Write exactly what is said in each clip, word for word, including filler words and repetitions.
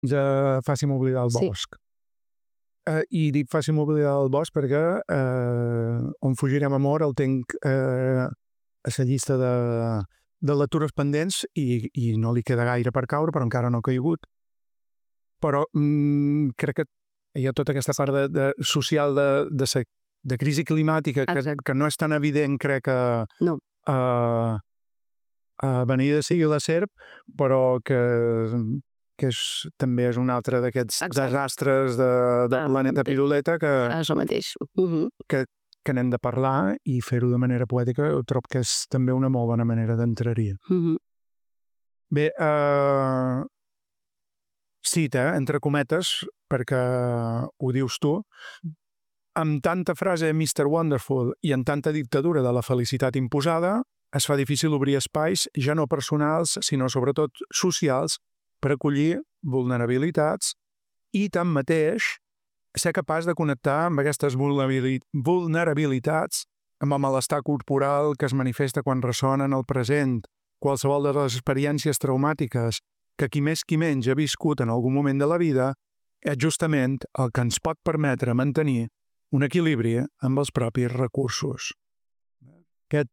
ja fàcim oblidar el bosc. Uh, I dic fàcim oblidar el bosc perquè uh, On fugirem amor el tenc uh, a la llista de, de lectures pendents i, i no li queda gaire per caure, però encara no ha caigut. Però mm, crec que hi ha tota aquesta part de, de, social de, de, sa, de crisi climàtica que, que no és tan evident, crec que no. uh, uh, Beneïda sigui la serp, però que... que és, també és un altre d'aquests desastres de, de ah, planeta piruleta que, això mateix. Uh -huh. que, que n'hem de parlar i fer-ho de manera poètica, jo trobo que és també una molt bona manera d'entrar-hi. Uh -huh. Bé, uh, cita, entre cometes, perquè ho dius tu, amb tanta frase mister Wonderful i amb tanta dictadura de la felicitat imposada, es fa difícil obrir espais ja no personals, sinó sobretot socials, per acollir vulnerabilitats i, tanmateix, ser capaç de connectar amb aquestes vulnerabilitats, amb el malestar corporal que es manifesta quan ressona en el present, qualsevol de les experiències traumàtiques que qui més qui menys ha viscut en algun moment de la vida, és justament el que ens pot permetre mantenir un equilibri amb els propis recursos. Aquest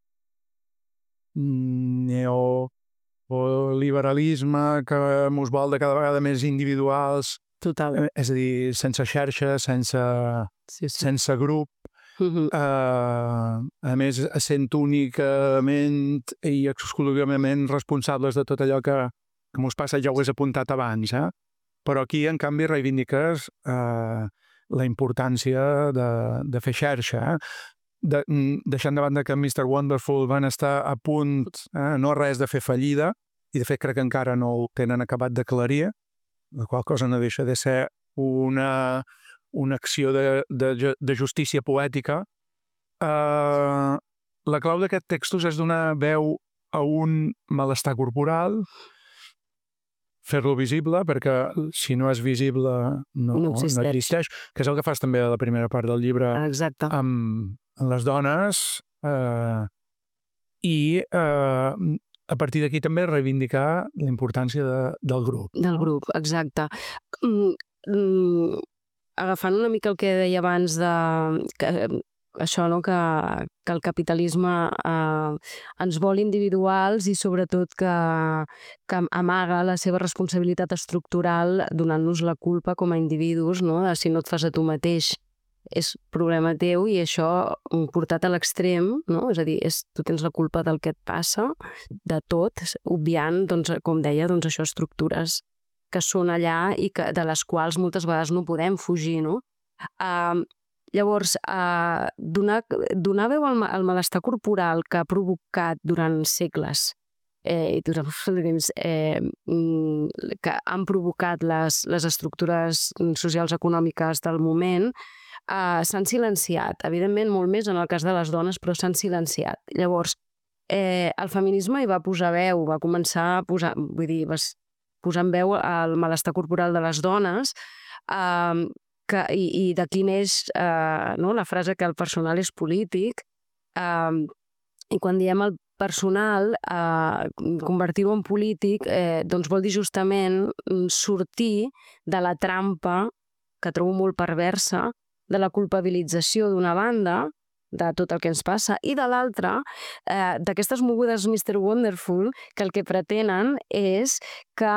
neo... o liberalisme que mos vol de cada vegada més individuals. Total. És a dir, sense xarxa, sense, sí, sí. sense grup. Uh-huh. uh, a més, sent únicament i exclusivament responsables de tot allò que, que mos passa, ja ho has apuntat abans, eh? Però aquí, en canvi, reivindiques uh, la importància de, de fer xarxa, eh? De, deixant de banda que mister Wonderful van estar a punt, eh, no res de fer fallida, i de fet crec que encara no ho tenen acabat d'aclarir, la qual cosa no deixa de ser una, una acció de, de, de justícia poètica. Uh, la clau d'aquests textos és donar veu a un malestar corporal, fer-lo visible, perquè si no és visible no, no, existeix. no existeix, que és el que fas també a la primera part del llibre. Exacte. amb les dones eh, i eh, a partir d'aquí també reivindicar la importància de, del grup. Del grup, exacte. Mm, mm, agafant una mica el que deia abans de que, això, no? que, que el capitalisme eh, ens vol individuals i sobretot que, que amaga la seva responsabilitat estructural donant-nos la culpa com a individus, no? De si no et fas a tu mateix és problema teu i això portat a l'extrem, no? És a dir, és, tu tens la culpa del que et passa, de tot, obviant, doncs, com deia, doncs, això, estructures que són allà i que, de les quals moltes vegades no podem fugir, no? Uh, llavors, uh, donar, donar veu al, al malestar corporal que ha provocat durant segles eh, i durant temps eh, que han provocat les, les estructures socials econòmiques del moment, Uh, s'han silenciat, evidentment molt més en el cas de les dones, però s'han silenciat. Llavors, eh, el feminisme hi va posar veu, va començar a posar, vull dir, va posar en veu el malestar corporal de les dones uh, que, i, i d'aquí neix uh, no, la frase que el personal és polític, uh, i quan diem el personal, uh, convertir-ho en polític, eh, doncs vol dir justament sortir de la trampa, que trobo molt perversa, de la culpabilització d'una banda, de tot el que ens passa, i de l'altra, eh, d'aquestes mogudes mister Wonderful, que el que pretenen és que,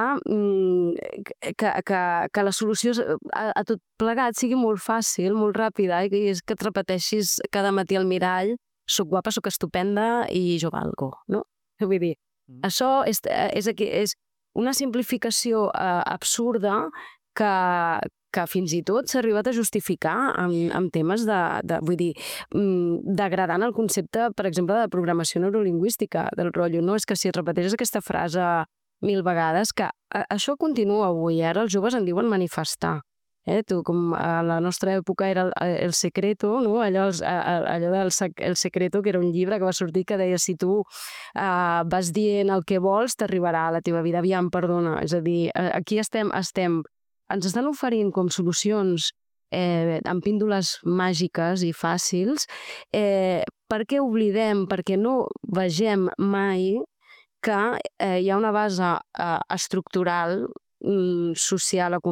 que, que, que la solució a, a tot plegat sigui molt fàcil, molt ràpida, i és que et repeteixis cada matí al mirall, soc guapa, soc estupenda i jo valgo, no? Vull dir, mm. això és, és, és una simplificació eh, absurda que, que fins i tot s'ha arribat a justificar amb, amb temes de, de, vull dir, degradant el concepte, per exemple, de programació neurolingüística, del rotllo, no? És que si et repeteixes aquesta frase mil vegades, que això continua avui, ara els joves en diuen manifestar. Eh? Tu, com a la nostra època era el, el Secreto, no? allò, allò del El Secreto, que era un llibre que va sortir que deia si tu uh, vas dient el que vols, t'arribarà a la teva vida. Aviam, perdona, és a dir, aquí estem, estem ens estan oferint com solucions eh, amb píndoles màgiques i fàcils, eh, perquè oblidem, perquè no vegem mai que eh, hi ha una base eh, estructural social,